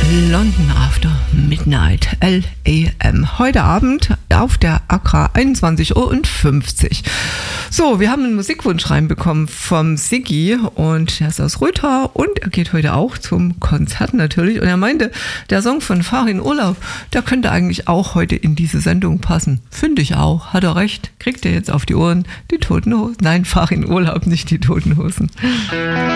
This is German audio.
London After Midnight, LAM. Heute Abend auf der Accra 21:50 Uhr. So, wir haben einen Musikwunsch reinbekommen vom Siggi und er ist aus Rötha und er geht heute auch zum Konzert natürlich. Und er meinte, der Song von Farin Urlaub, der könnte eigentlich auch heute in diese Sendung passen. Finde ich auch, hat er recht. Kriegt er jetzt auf die Ohren die Toten Hosen? Nein, Farin Urlaub, nicht die Toten Hosen.